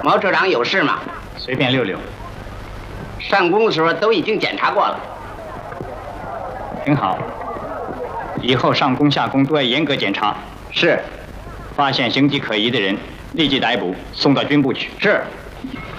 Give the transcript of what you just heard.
毛处长有事吗？ 随便溜溜。 上工的时候都已经检查过了。 挺好。以后上工下工都要严格检查。 是。 发现形迹可疑的人，立即逮捕，送到军部去。 是。